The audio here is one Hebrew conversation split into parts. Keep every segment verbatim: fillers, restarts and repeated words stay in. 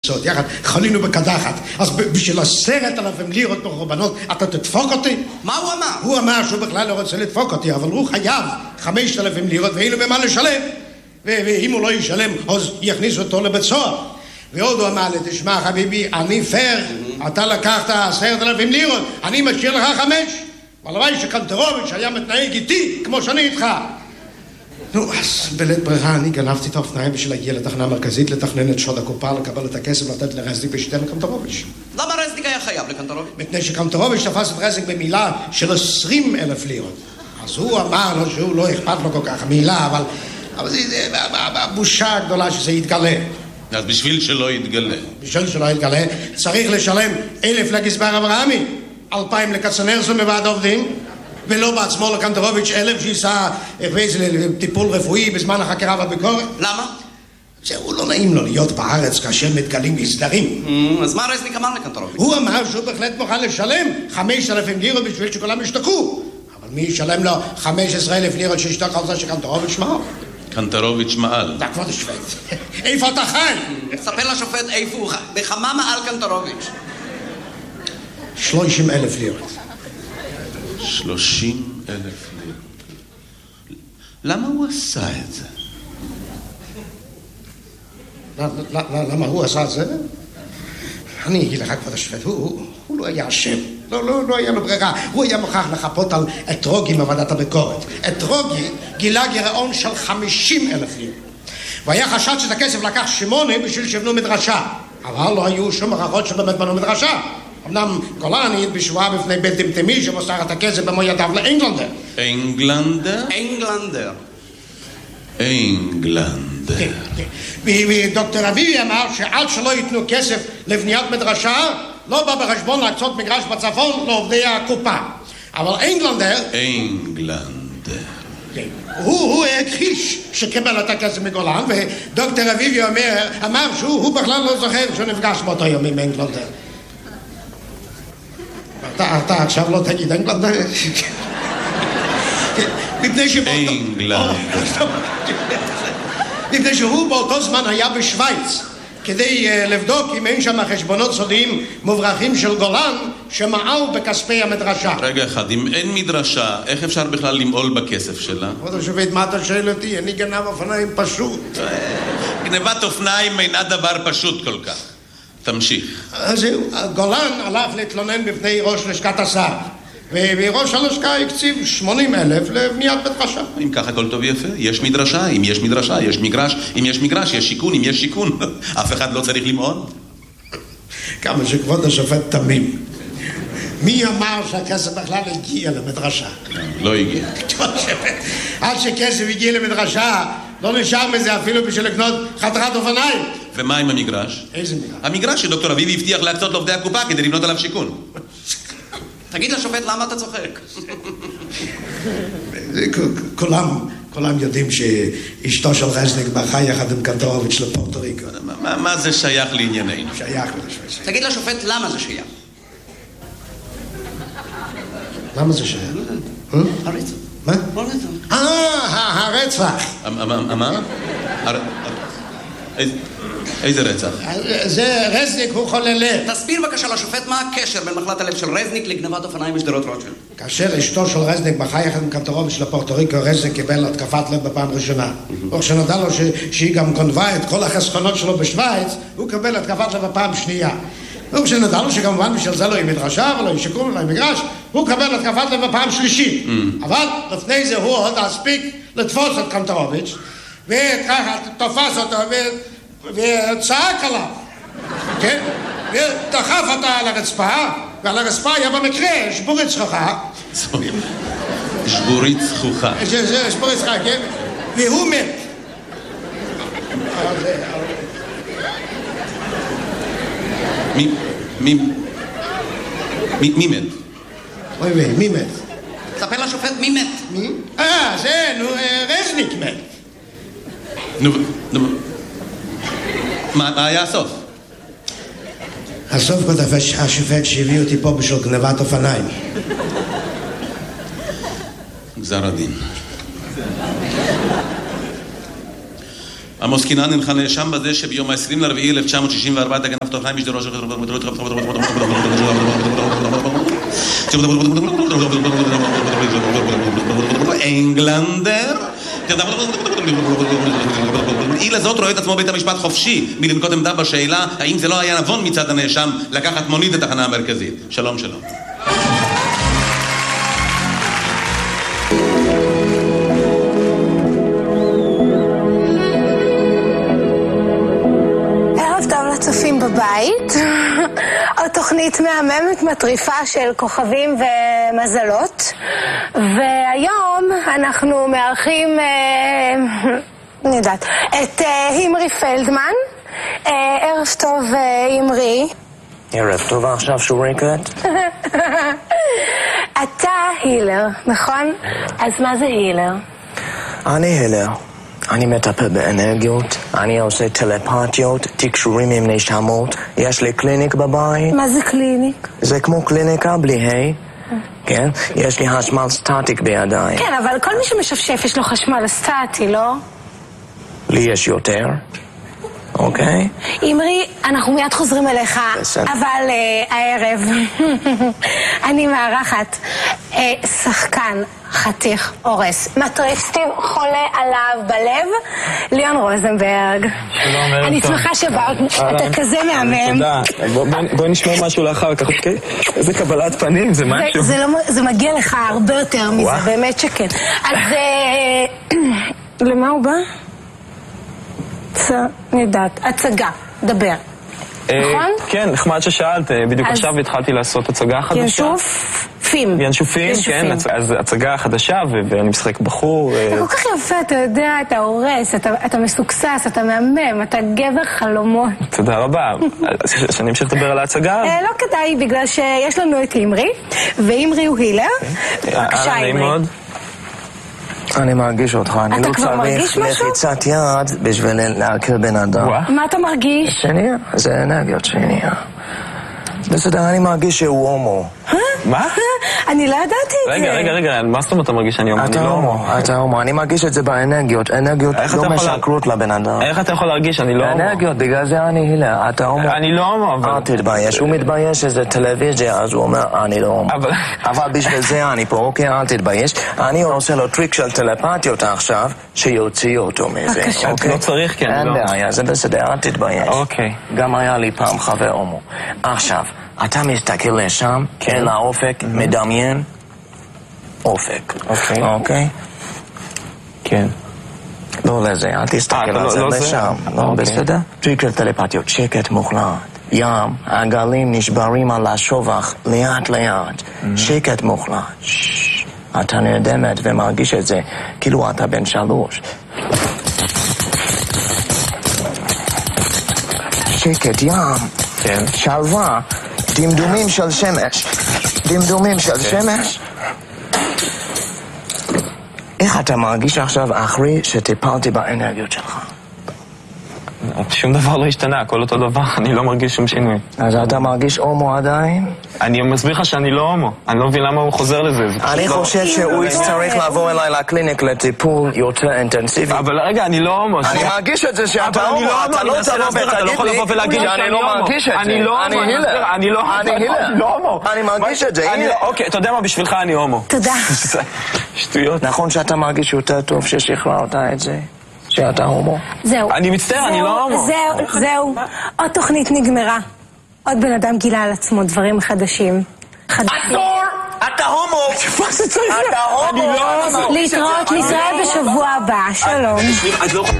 קופצות, יחד חלינו בקדחת. אז בשביל עשרת אלפים לירות ברבנות, אתה תדפוק אותי? מה הוא אמר? הוא אמר שהוא בכלל לא רוצה לדפוק אותי, אבל הוא חייב חמשת אלפים לירות, ואין לו במה לשלם. ואם הוא לא ישלם, אז יכניסו אותו לבית סוהר. ועוד הוא אמר לי, תשמע חביבי, אני פייר, אתה לקחת עשרת אלפים לירות, אני משאיר לך חמש. הלוואי שקנטרוביץ' היה מתנהג איתי כמו שאני איתך. נו, אז בלית ברירה אני גנבתי את האופניים בשביל להגיע לתחנה המרכזית, לתכנן את שוד הקופה, לקבל את הכסף, לתת לרזניק ושתן לקנטרוביץ'. למה רזניק היה חייב לקנטרוביץ'? מפני שקנטרוביץ' תפס את רזניק במילה של עשרים אלף לירות. אז הוא אמר לו שהוא לא אכפת לו כל כך מילה, אבל, אבל זה, זה הבושה הגדולה שזה יתגלה. אז בשביל שלא יתגלה. בשביל שלא יתגלה, צריך לשלם אלף לגזבר אברהמי, אלפיים לקצנרסון בוועד העובדים, ולא בעצמו לקנטרוביץ' אלף שיסע טיפול רפואי בזמן החקירה והביקורת. למה? זהו, לא נעים לו להיות בארץ כאשר מתגלים בסדרים. אז מה רזניק אמר לקנטרוביץ'? הוא אמר שהוא בהחלט מוכן לשלם חמשת אלפים לירות בשביל שכולם ישתקו. אבל מי ישלם לו חמישה עשר אלף לירות שישתק על זה שקנטרוביץ' מעל? קנטרוביץ' מעל. זה כבוד השופט. איפה אתה חי? ספר לשופט איפה הוא חי. בכמה מעל קנטרוביץ'? שלושים אלף לירות. שלושים אלף לירות. למה הוא עשה את זה? למה הוא עשה את זה? אני אגיד לך כבוד השופט, הוא לא היה אשם. לא היה לו ברירה. הוא היה מוכרח לחפות על אתרוגי מוועדת הביקורת. אתרוגי גילה גירעון של חמישים אלף לירות. והיה חשד שאת הכסף לקח שמונה בשביל שבנו מדרשה. אבל לא היו שום הוכחות שבאמת בנו מדרשה. אמנם גולני בשבועה בפני בית דמטמי שמוסר את הכסף במו ידיו לאנגלנדר. אנגלנדר? אנגלנדר. אנגלנדר. ודוקטור אביבי אמר שעד שלא ייתנו כסף לבניית מדרשה, לא בא בחשבון להקצות מגרש בצפון לעובדי הקופה. אבל אנגלנדר... אנגלנדר. הוא הכחיש שקיבל את הכסף מגולן, ודוקטור אביבי אמר שהוא בכלל לא זוכר שהוא נפגש באותו יום עם אנגלנדר. אתה עכשיו לא תגיד אנגלנדר? מפני שבאותו... אנגלנדר. מפני שהוא באותו זמן היה בשוויץ כדי לבדוק אם אין שם חשבונות סודיים מוברחים של גולן שמעל בכספי המדרשה. רגע אחד, אם אין מדרשה, איך אפשר בכלל למעול בכסף שלה? כבוד השופט, מה אתה שואל אותי? אני גנב אופניים פשוט. גנבת אופניים אינה דבר פשוט כל כך. תמשיך. אז גולן הלך להתלונן בפני ראש לשכת השר, וראש הלשכה הקציב שמונים אלף לבניית מדרשה. אם ככה הכל טוב יפה, יש מדרשה, אם יש מדרשה, יש מגרש, אם יש מגרש, יש שיכון, אם יש שיכון. אף אחד לא צריך למעול. כמה שכבוד השופט תמים. מי אמר שהכסף בכלל הגיע למדרשה? לא הגיע. עד שכסף הגיע למדרשה, לא נשאר מזה אפילו בשביל לקנות חתיכת אופניים. ומה עם המגרש? איזה מגרש? המגרש שדוקטור אביבי הבטיח להקצות לעובדי הקופה כדי לבנות עליו שיכון. תגיד לשופט למה אתה צוחק? כולם, כולם יודעים שאשתו של רזניק ברחה יחד עם קנטרוביץ' לפורטו ריקו. מה זה שייך לענייננו? שייך לשופט. תגיד לשופט למה זה שייך? למה זה שייך? הרצח. מה? הרצח. אה, הרצח. מה? איזה רצח? זה רזניק, הוא חולה לב. תסביר בבקשה לשופט מה הקשר בין מחלת הלב של רזניק לגנבת אופניים בשדרות רוטשילד. כאשר אשתו של רזניק ברחה יחד עם קנטרוביץ' לפורטו ריקו, רזניק קיבל התקפת לב בפעם ראשונה. וכשנודע לו שהיא גם גונבה את כל החסכונות שלו בשוויץ, הוא קיבל התקפת לב בפעם שנייה. וכשנודע לו שכמובן בשביל זה לא יהיה מדרשה ולא יהיה שיקום ולא יהיה מגרש, הוא קיבל התקפת לב בפעם שלישית. אבל לפני זה הוא עוד הספיק לתפוס את קנטרוביץ' וככה תופס אותו וצעק עליו, כן? ודחף אותה על הרצפה, ועל הרצפה היה במקרה שבורית זכוכה. שבורית זכוכה. שבורית זכוכה, כן? והוא מת. מי, מי, מי, מי מת? אוי ווי, מי מת? תספר לשופט מי מת. מי? אה, זה, נו, רזניק מת. נו, נו, מה היה הסוף? הסוף כותב השופט שהביא אותי פה בשביל גנבת אופניים. גזר הדין. עמוס קינן הנך נאשם בזה שביום ה-עשרים לרביעי אלף תשע מאות שישים וארבע תגן אבטחיים משדרו של אנגלנדר היא לזאת רואה את עצמו בית המשפט חופשי מלנקוט עמדה בשאלה האם זה לא היה נבון מצד הנאשם לקחת מונית לתחנה המרכזית. שלום שלום. צופים בבית, עוד תוכנית מהממת מטריפה של כוכבים ומזלות, והיום אנחנו מארחים, אני יודעת, את הימרי פלדמן. ערב טוב הימרי. ערב טוב, עכשיו שוריקת. אתה הילר, נכון? אז מה זה הילר? אני הילר. אני מטפל באנרגיות, אני עושה טלפתיות, תקשורים עם נשמות, יש לי קליניק בבית. מה זה קליניק? זה כמו קליניקה בלי היי, כן? יש לי חשמל סטטיק בידיים. כן, אבל כל מי שמשפשף יש לו חשמל סטטי, לא? לי יש יותר, אוקיי? אמרי, אנחנו מיד חוזרים אליך, אבל הערב אני מארחת שחקן חתיך אורס, מטריפסטים חולה עליו בלב, ליאון רוזנברג. שלום, ערב טוב. אני שמחה שבאת, אתה כזה מהמם. תודה. בואי נשמע משהו לאחר כך, אוקיי? איזה קבלת פנים, זה משהו. זה מגיע לך הרבה יותר מזה, באמת שכן. אז למה הוא בא? אני יודעת, הצגה, דבר. נכון? כן, נחמד ששאלת, בדיוק עכשיו התחלתי לעשות הצגה חדשה. ינשופים. ינשופים, כן, אז הצגה חדשה ואני משחק בחור. אתה כל כך יפה, אתה יודע, אתה הורס, אתה מסוקסס, אתה מהמם, אתה גבר חלומות. תודה רבה. שאני אמשיך לדבר על ההצגה? לא כדאי, בגלל שיש לנו את אימרי, ואימרי הוא הילר. בבקשה, אימרי. אני מרגיש אותך, אני לא צריך לחיצת יד בשביל להכיר בן אדם. מה אתה מרגיש? שנייה, זה אנרגיות שנייה. בסדר, אני מרגיש שהוא הומו. מה? אני לא ידעתי את זה. רגע, רגע, רגע, מה זאת אומרת אתה מרגיש שאני הומו? אתה הומו, אתה הומו, אני מרגיש את זה באנרגיות, אנרגיות לא משקרות לבן אדם. איך אתה יכול להרגיש? אני לא הומו. אנרגיות, בגלל זה אני הילר, אתה הומו. אני לא הומו, אבל... אל תתבייש, הוא מתבייש איזה טלוויזיה, אז הוא אומר, אני לא הומו. אבל בשביל זה אני פה, אוקיי, אל תתבייש. אני עושה לו טריק של טלפתיות עכשיו, שיוציא אותו מזה. לא צריך, כן. אין בעיה, זה בסדר, אל תתבייש. אוקיי. גם היה לי פעם חבר הומו. עכשיו, אתה מסתכל לשם, כן, לאופק, מדמיין, אופק. אוקיי. אוקיי? כן. לא לזה, אל תסתכל על זה לשם. לא, בסדר? טריק של טלפתיות, שקט מוחלט. ים, הגלים נשברים על השובח, לאט לאט. שקט מוחלט. אתה נרדמת ומרגיש את זה, כאילו אתה בן שלוש. שקט, ים. כן. שלווה. דמדומים של שמש. דמדומים של שמש. איך אתה מרגיש עכשיו אחרי שטיפלתי באנרגיות שלך? שום דבר לא השתנה, הכל אותו דבר, אני לא מרגיש שום שינוי. אז אתה מרגיש הומו עדיין? אני מסביר לך שאני לא הומו, אני לא מבין למה הוא חוזר לזה. אני חושב שהוא צריך לבוא אליי לקליניק לטיפול יותר אינטנסיבי. אבל רגע, אני לא הומו. אני מרגיש את זה שאתה הומו, אתה לא תבוא ותגיד לי שאני לא מרגיש את זה. אני לא הומו, אני לא הומו. אני מרגיש את זה. אוקיי, אתה יודע מה, בשבילך אני הומו. תודה. שטויות. נכון שאתה מרגיש יותר טוב ששחררת את זה? שאתה הומו? זהו. אני מצטער, אני לא הומו. זהו, זהו. עוד תוכנית נגמרה. עוד בן אדם גילה על עצמו דברים חדשים. עצור! אתה הומו! מה זה צריך? אתה הומו! אני לא הומו! להתראות, נתראה בשבוע הבא. שלום. את לא...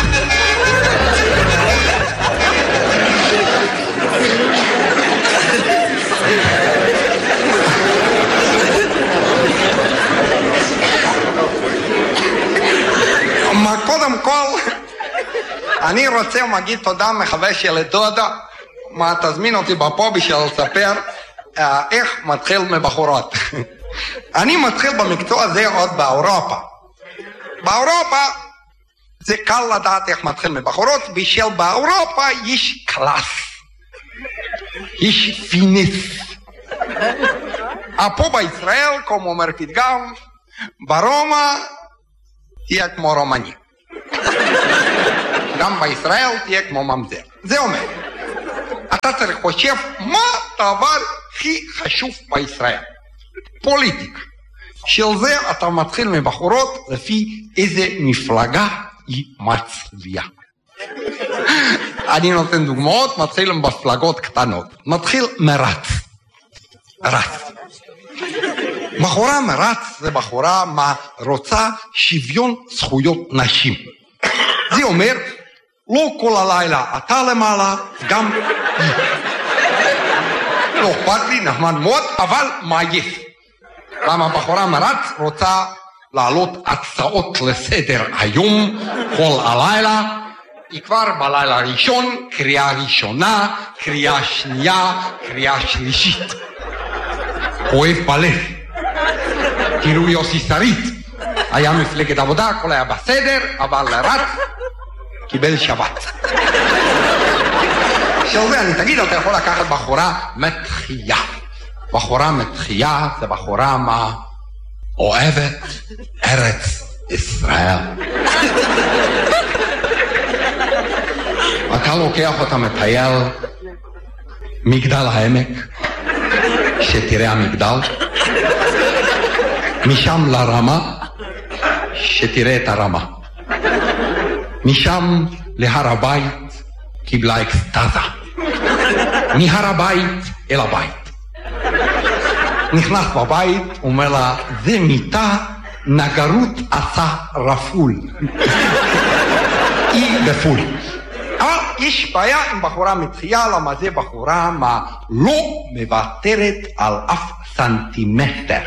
קודם כל, אני רוצה להגיד תודה מחווה של דודה, מה תזמין אותי בפה בשביל לספר איך מתחיל מבחורות. אני מתחיל במקצוע הזה עוד באירופה. באירופה זה קל לדעת איך מתחיל מבחורות, בשביל באירופה יש קלאס, יש פיניס. פה בישראל, כמו אומר פתגם, ברומא תהיה כמו רומני. גם בישראל תהיה כמו ממזר. זה אומר, אתה צריך חושב מה הדבר הכי חשוב בישראל. פוליטיקה. של זה אתה מתחיל מבחורות לפי איזה מפלגה היא מצביעה. אני נותן דוגמאות, מתחיל עם מפלגות קטנות. מתחיל מרץ. רץ. בחורה מרץ זה בחורה מה רוצה שוויון זכויות נשים. זה אומר, לא כל הלילה אתה למעלה, גם היא. לא אכפת לי, נחמד מאוד, אבל מה יש? למה בחורה מרץ רוצה לעלות הצעות לסדר היום, כל הלילה, היא כבר בלילה הראשון, קריאה ראשונה, קריאה שנייה, קריאה שלישית. אוהב בלב. תראו יוסי שריד, היה מפלגת עבודה, הכל היה בסדר, אבל רץ, קיבל שבת. של זה אני תגיד, אתה יכול לקחת בחורה מתחייה. בחורה מתחייה זה בחורה מה אוהבת ארץ ישראל. אתה לוקח אותה מטייל מגדל העמק, שתראה המגדל, משם לרמה, שתראה את הרמה, משם להר הבית, קיבלה אקסטזה, מהר הבית אל הבית. נכנס בבית, אומר לה, זה מיטה, נגרות עשה רפול. היא בפול. אבל יש בעיה עם בחורה מתחייה, למה זה בחורה מה לא מוותרת על אף סנטימטר.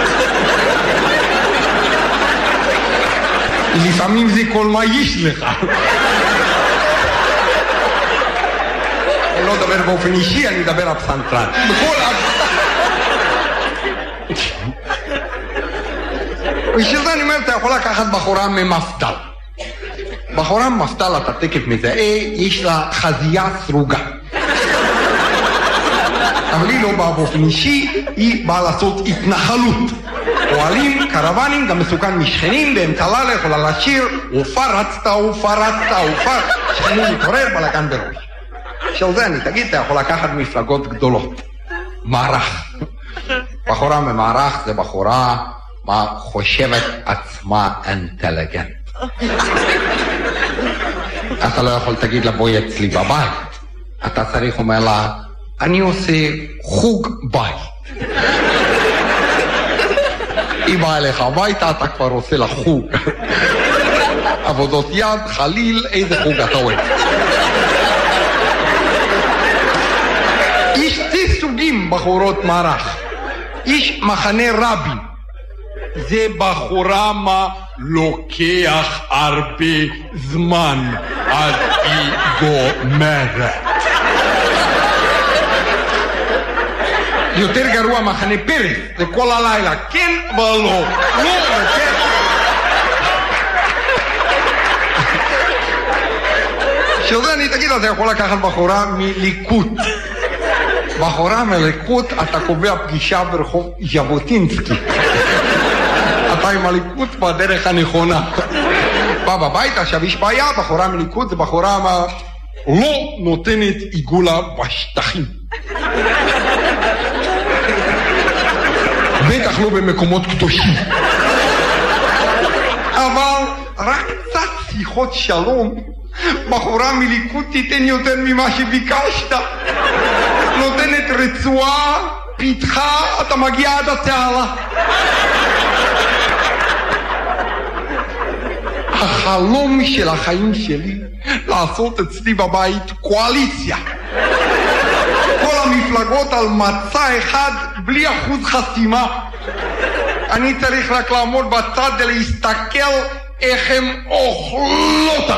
לפעמים זה כל מה יש לך. אני לא מדבר באופן אישי, אני מדבר על פסנתרן. בכל ושל זה אני אומר, אתה יכול לקחת בחורה ממפתל. בחורה ממפתל, אתה תקף מזהה, יש לה חזייה סרוגה. אבל היא לא באה באופן אישי, היא באה לעשות התנחלות. אוהלים, קרוונים, גם מסוכן משכנים, באמצע לילה יכולה לשיר, ופרצת, ופרצת, ופרצת, שכנים מתעורר, בלגן בראש. של זה אני תגיד, אתה יכול לקחת מפלגות גדולות. מערך. בחורה ממערך זה בחורה מה חושבת עצמה אינטליגנט. אתה לא יכול תגיד לה בואי אצלי בבית. אתה צריך אומר לה, אני עושה חוג בית. היא באה אליך הביתה, אתה כבר עושה לה חוג. עבודות יד, חליל, איזה חוג אתה אוהב. יש שתי סוגים בחורות מערך. יש מחנה רבין. זה בחורה מה לוקח הרבה זמן עד היא גומרת. יותר גרוע מחנה פרס, זה כל הלילה, כן ולא, לא וכן. שזה אני תגיד, אתה יכול לקחת בחורה מליכוד. בחורה מליכוד, אתה קובע פגישה ברחוב ז'בוטינסקי. אתה עם הליכוד בדרך הנכונה. בא בבית, עכשיו יש בעיה, בחורה מליכוד זה בחורה מה לא נותנת עיגולה בשטחים. בטח לא במקומות קדושים. אבל רק קצת שיחות שלום, בחורה מליכוד תיתן יותר ממה שביקשת. נותנת רצועה, פיתחה, אתה מגיע עד התעלה. החלום של החיים שלי לעשות אצלי בבית קואליציה. כל המפלגות על מצע אחד בלי אחוז חסימה. אני צריך רק לעמוד בצד ולהסתכל איך הם אוכלות.